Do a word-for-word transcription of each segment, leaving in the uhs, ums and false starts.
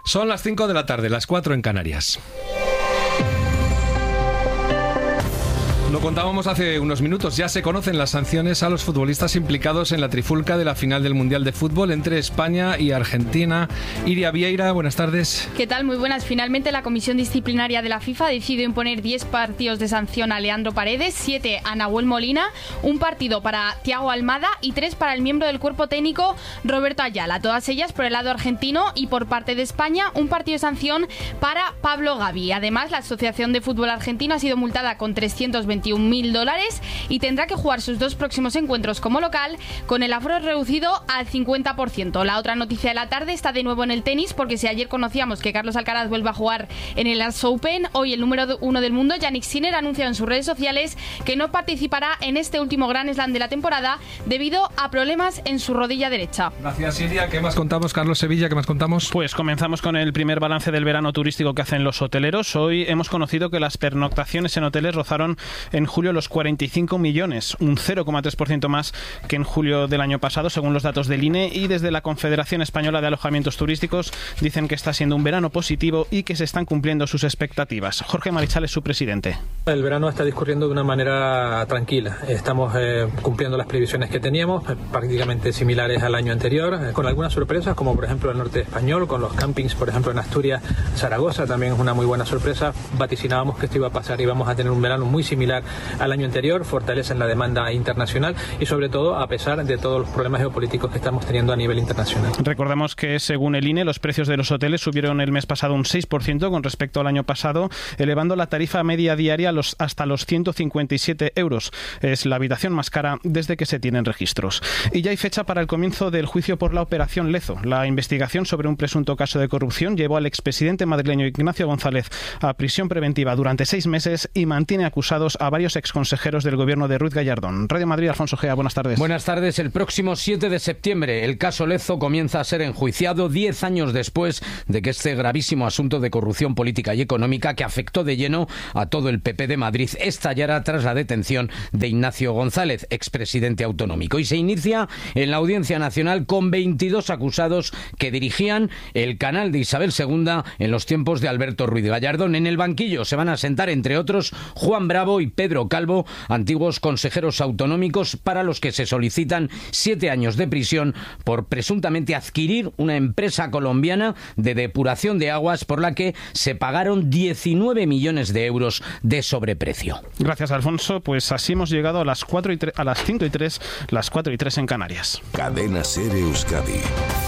Son las cinco de la tarde, las cuatro en Canarias. Lo contábamos hace unos minutos, ya se conocen las sanciones a los futbolistas implicados en la trifulca de la final del Mundial de Fútbol entre España y Argentina. Iria Vieira, buenas tardes. ¿Qué tal? Muy buenas. Finalmente la Comisión Disciplinaria de la FIFA decidió imponer diez partidos de sanción a Leandro Paredes, siete a Nahuel Molina, un partido para Thiago Almada y tres para el miembro del cuerpo técnico Roberto Ayala. Todas ellas por el lado argentino, y por parte de España un partido de sanción para Pablo Gavi. Además, la Asociación de Fútbol Argentino ha sido multada con trescientos veintiún mil dólares y tendrá que jugar sus dos próximos encuentros como local con el aforo reducido al cincuenta por ciento. La otra noticia de la tarde está de nuevo en el tenis, porque si ayer conocíamos que Carlos Alcaraz vuelve a jugar en el U S Open, hoy el número uno del mundo, Jannik Sinner, ha anunciado en sus redes sociales que no participará en este último Grand Slam de la temporada debido a problemas en su rodilla derecha. Gracias, Iria. ¿Qué más contamos? Carlos Sevilla, ¿qué más contamos? Pues comenzamos con el primer balance del verano turístico que hacen los hoteleros. Hoy hemos conocido que las pernoctaciones en hoteles rozaron en julio los cuarenta y cinco millones, un cero coma tres por ciento más que en julio del año pasado, según los datos del I N E, y desde la Confederación Española de Alojamientos Turísticos dicen que está siendo un verano positivo y que se están cumpliendo sus expectativas. Jorge Marichal es su presidente. El verano está discurriendo de una manera tranquila. Estamos eh, cumpliendo las previsiones que teníamos, eh, prácticamente similares al año anterior, eh, con algunas sorpresas, como por ejemplo el norte español, con los campings, por ejemplo en Asturias, Zaragoza también es una muy buena sorpresa. Vaticinábamos que esto iba a pasar y vamos a tener un verano muy similar al año anterior, fortaleza en la demanda internacional y sobre todo a pesar de todos los problemas geopolíticos que estamos teniendo a nivel internacional. Recordemos que según el I N E los precios de los hoteles subieron el mes pasado un seis por ciento con respecto al año pasado, elevando la tarifa media diaria los, hasta los ciento cincuenta y siete euros. Es la habitación más cara desde que se tienen registros. Y ya hay fecha para el comienzo del juicio por la Operación Lezo. La investigación sobre un presunto caso de corrupción llevó al expresidente madrileño Ignacio González a prisión preventiva durante seis meses y mantiene acusados a varios exconsejeros del gobierno de Ruiz Gallardón. Radio Madrid, Alfonso Gea, buenas tardes. Buenas tardes. El próximo siete de septiembre el caso Lezo comienza a ser enjuiciado diez años después de que este gravísimo asunto de corrupción política y económica que afectó de lleno a todo el P P de Madrid estallará tras la detención de Ignacio González, expresidente autonómico. Y se inicia en la Audiencia Nacional con veintidós acusados que dirigían el canal de Isabel segunda en los tiempos de Alberto Ruiz Gallardón. En el banquillo se van a sentar, entre otros, Juan Bravo y Pedro Calvo, antiguos consejeros autonómicos para los que se solicitan siete años de prisión por presuntamente adquirir una empresa colombiana de depuración de aguas por la que se pagaron diecinueve millones de euros de sobreprecio. Gracias, Alfonso. Pues así hemos llegado a las cuatro y tre- a las cinco y tres, las cuatro y tres en Canarias. Cadena SER Euskadi.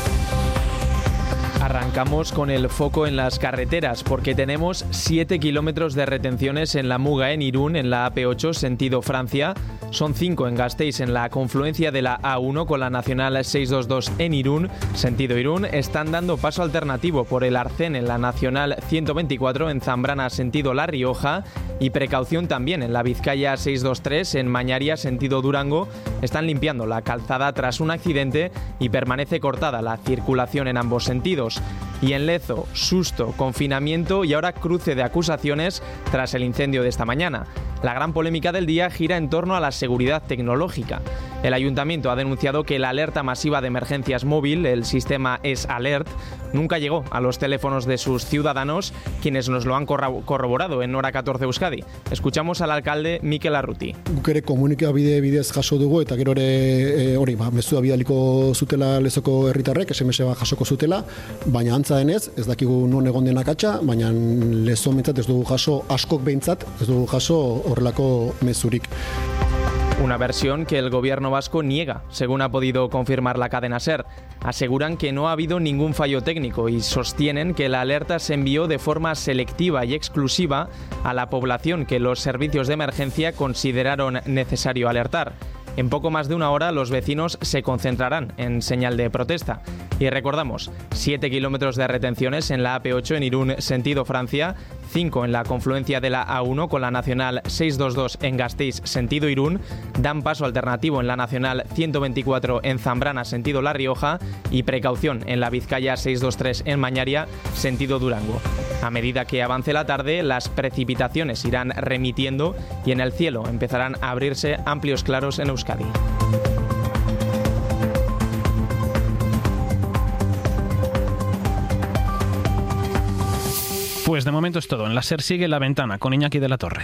Arrancamos con el foco en las carreteras porque tenemos siete kilómetros de retenciones en la Muga en Irún, en la A P ocho sentido Francia. Son cinco en Gasteiz en la confluencia de la A uno con la Nacional seiscientos veintidós en Irún, sentido Irún. Están dando paso alternativo por el Arcén en la Nacional ciento veinticuatro en Zambrana sentido La Rioja, y precaución también en la Vizcaya seiscientos veintitrés en Mañaria sentido Durango. Están limpiando la calzada tras un accidente y permanece cortada la circulación en ambos sentidos. Y en Lezo, susto, confinamiento y ahora cruce de acusaciones tras el incendio de esta mañana. La gran polémica del día gira en torno a la seguridad tecnológica. El ayuntamiento ha denunciado que la alerta masiva de emergencias móvil, el sistema S-Alert, nunca llegó a los teléfonos de sus ciudadanos, quienes nos lo han corroborado en Hora catorce Euskadi. Escuchamos al alcalde Mikel Arruti. Guk ere komunikabide bidez jaso dugu eta gero ere hori, ba, mezua bidaliko zutela Lezoko herritarrek, S M S bat jasoko zutela, baina antza denez, ez dakigu non egon den akatsa, baina Lezo mentzat ez dugu jaso, askok behintzat, ez dugu jaso horrelako mezurik. Una versión que el gobierno vasco niega, según ha podido confirmar la cadena SER. Aseguran que no ha habido ningún fallo técnico y sostienen que la alerta se envió de forma selectiva y exclusiva a la población que los servicios de emergencia consideraron necesario alertar. En poco más de una hora los vecinos se concentrarán en señal de protesta. Y recordamos, siete kilómetros de retenciones en la A P ocho en Irún sentido Francia, cinco en la confluencia de la A uno con la Nacional seiscientos veintidós en Gasteiz sentido Irún, dan paso alternativo en la Nacional ciento veinticuatro en Zambrana sentido La Rioja y precaución en la Vizcaya seiscientos veintitrés en Mañaria sentido Durango. A medida que avance la tarde, las precipitaciones irán remitiendo y en el cielo empezarán a abrirse amplios claros en Euskadi. Pues de momento es todo. En la SER sigue La Ventana con Iñaki de la Torre.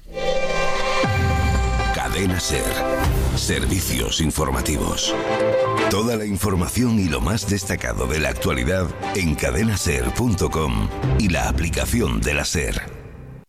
Cadena SER. Servicios informativos. Toda la información y lo más destacado de la actualidad en cadena ser punto com y la aplicación de la SER.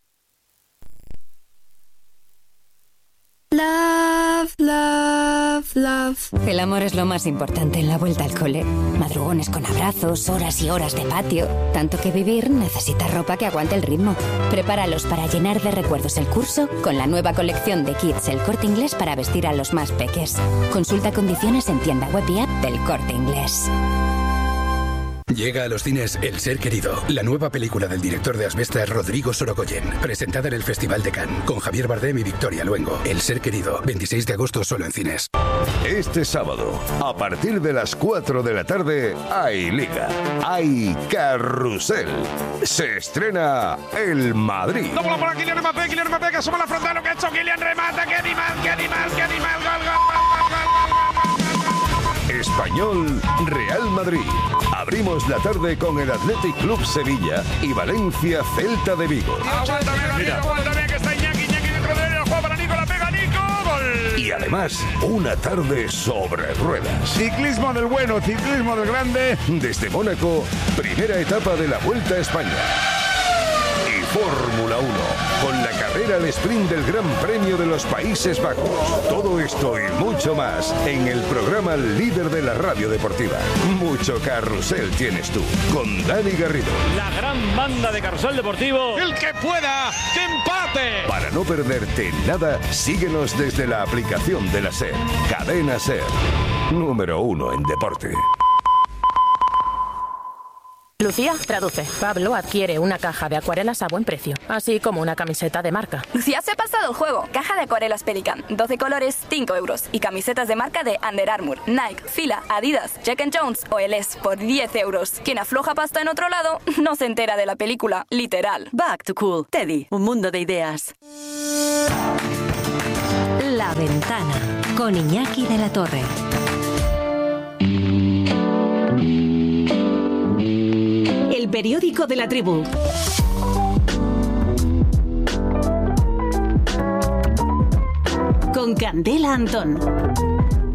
Love, love, love. El amor es lo más importante en la vuelta al cole. Madrugones con abrazos, horas y horas de patio. Tanto que vivir necesita ropa que aguante el ritmo. Prepáralos para llenar de recuerdos el curso con la nueva colección de kits El Corte Inglés para vestir a los más peques. Consulta condiciones en tienda web y app del Corte Inglés. Llega a los cines El Ser Querido, la nueva película del director de Asbestas, Rodrigo Sorogoyen, presentada en el Festival de Cannes, con Javier Bardem y Victoria Luengo. El Ser Querido, veintiséis de agosto solo en cines. Este sábado, a partir de las cuatro de la tarde, hay Liga, hay Carrusel. Se estrena el Madrid. Tómalo por aquí, Kylian Mbappé, Kylian Mbappé, que asoma la frontal, lo que ha hecho Kylian, remata, qué animal, qué animal, qué animal, gol, gol, gol, gol, gol, gol. Español, Real Madrid. Abrimos la tarde con el Athletic Club Sevilla y Valencia Celta de Vigo. Aguántame, Nico, aguántame, que está Iñaki, Iñaki dentro de él, el juego para Nico, la pega Nico, gol. Y además, una tarde sobre ruedas. Ciclismo del bueno, ciclismo del grande. Desde Mónaco, primera etapa de la Vuelta a España. Y Fórmula uno, con la carrera al sprint del Gran Premio de los Países Bajos. Todo esto y mucho más en el programa líder de la radio deportiva. Mucho carrusel tienes tú, con Dani Garrido. La gran banda de Carrusel Deportivo. El que pueda, que empate. Para no perderte nada, síguenos desde la aplicación de la SER. Cadena SER, número uno en deporte. Lucía, traduce. Pablo adquiere una caja de acuarelas a buen precio, así como una camiseta de marca. Lucía se ha pasado el juego. Caja de acuarelas Pelican, doce colores, cinco euros. Y camisetas de marca de Under Armour, Nike, Fila, Adidas, Jack and Jones o Eles por diez euros. Quien afloja pasta en otro lado no se entera de la película, literal. Back to Cool. Teddy, un mundo de ideas. La Ventana, con Iñaki de la Torre. El periódico de la tribu. Con Candela Antón.